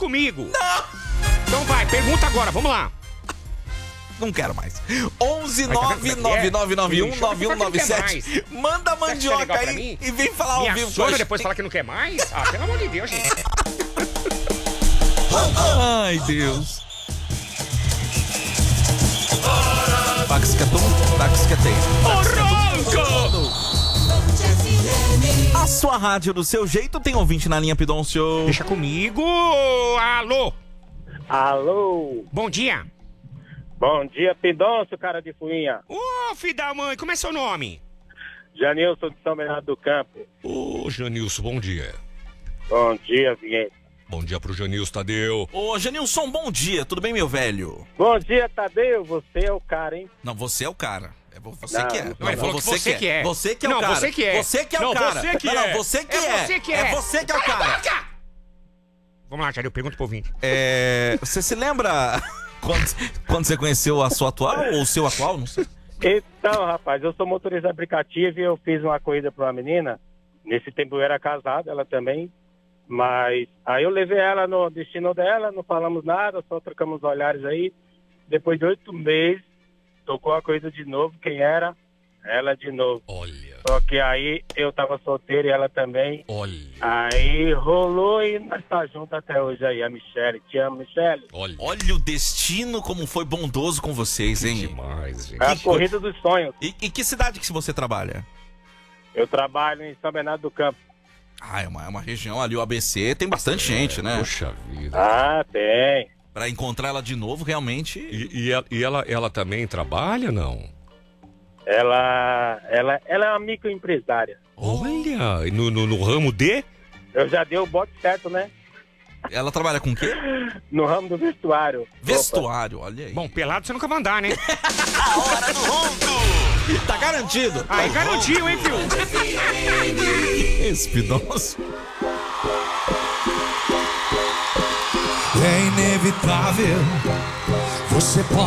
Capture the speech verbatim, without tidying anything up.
comigo. Não. Então vai, pergunta agora, vamos lá. Não quero mais. onze nove nove nove nove um nove um nove sete. Manda a mandioca aí e vem falar ao Minha vivo. sogra depois falar que não quer mais? Ah, pelo amor de Deus, gente. Ai, Deus. Taxcatei. A sua rádio do seu jeito tem ouvinte na linha, Pidoncio. Deixa comigo. Alô. Alô. Bom dia. Bom dia, Pidoncio, cara de fuinha. Ô, oh, filho da mãe, como é seu nome? Janilson de São Bernardo do Campo. Ô, oh, Janilson, bom dia. Bom dia, Vinheta. Bom dia pro Janilson, Tadeu. Ô, Janilson, bom dia. Tudo bem, meu velho? Bom dia, Tadeu. Você é o cara, hein? Não, você é o cara. É você não, que é. Não, não, ele falou você, que você que é. Você que é não, o cara. Você que é. Você que é não, o cara. Você que não, é. Não, você que é. É você que é. É você que é o cara. Vamos lá, Tadeu, pergunta pro ouvinte. É... Você se lembra quando, quando você conheceu a sua atual ou o seu atual? Não sei. Então, rapaz, eu sou motorista de aplicativo e eu fiz uma corrida pra uma menina. Nesse tempo eu era casado, ela também. Mas aí eu levei ela no destino dela, não falamos nada, só trocamos olhares aí. Depois de oito meses, tocou a coisa de novo. Quem era? Ela de novo. Olha. Só que aí eu tava solteiro e ela também. Olha. Aí rolou e nós tá juntos até hoje aí, a Michele. Te amo, Michele. Olha. Olha o destino como foi bondoso com vocês, hein? Que demais, gente. É a corrida dos sonhos. E, e que cidade que você trabalha? Eu trabalho em São Bernardo do Campo. Ah, é uma, é uma região ali, o A B C, tem bastante é, gente, né? Poxa vida. Ah, tem. Pra encontrar ela de novo, realmente... E, e, ela, e ela, ela também trabalha, não? Ela, ela, ela é uma microempresária. Olha, no, no, no ramo de? Eu já dei o bote certo, né? Ela trabalha com o quê? No ramo do vestuário. Vestuário, olha aí. Bom, pelado você nunca vai andar, né? A hora do rondo! Tá garantido. Aí garantiu, hein, filho? Esse Pidoncio. É inevitável. Você pode